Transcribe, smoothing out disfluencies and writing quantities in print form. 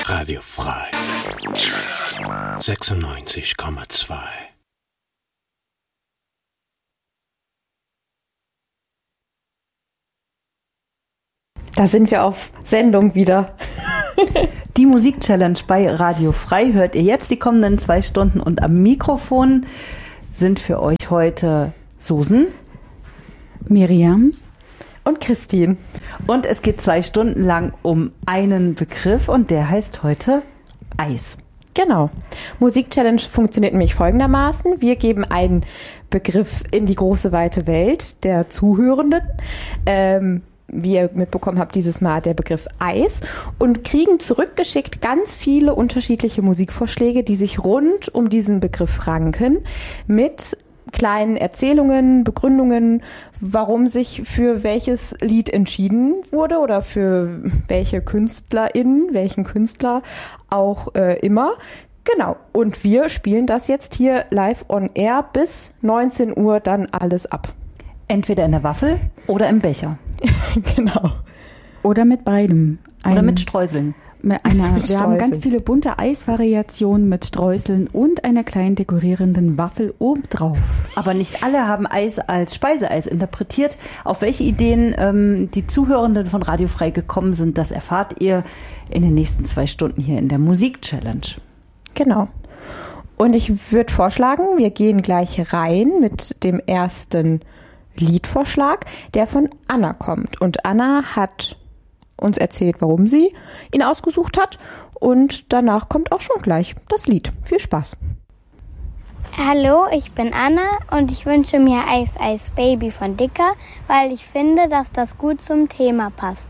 Radio Frei 96,2. Da sind wir auf Sendung wieder. Die Musik-Challenge bei Radio Frei hört ihr jetzt die kommenden 2 Stunden und am Mikrofon sind für euch heute Susan, Miriam und Christine. Und es geht 2 Stunden lang um einen Begriff und der heißt heute Eis. Genau. Musik-Challenge funktioniert nämlich folgendermaßen. Wir geben einen Begriff in die große weite Welt der Zuhörenden. Wie ihr mitbekommen habt, dieses Mal der Begriff Eis und kriegen zurückgeschickt ganz viele unterschiedliche Musikvorschläge, die sich rund um diesen Begriff ranken, mit kleinen Erzählungen, Begründungen, warum sich für welches Lied entschieden wurde oder für welche KünstlerInnen, welchen Künstler auch immer. Genau. Und wir spielen das jetzt hier live on air bis 19 Uhr dann alles ab. Entweder in der Waffel oder im Becher. Genau. Oder mit beidem. Oder mit Streuseln. Wir haben ganz viele bunte Eisvariationen mit Streuseln und einer kleinen dekorierenden Waffel obendrauf. Aber nicht alle haben Eis als Speiseeis interpretiert. Auf welche Ideen die Zuhörenden von Radio Frei gekommen sind, das erfahrt ihr in den nächsten 2 Stunden hier in der Musik-Challenge. Genau. Und ich würde vorschlagen, wir gehen gleich rein mit dem ersten Liedvorschlag, der von Anna kommt. Und Anna hat uns erzählt, warum sie ihn ausgesucht hat. Und danach kommt auch schon gleich das Lied. Viel Spaß. Hallo, ich bin Anna und ich wünsche mir Eis, Eis, Baby von Dicker, weil ich finde, dass das gut zum Thema passt.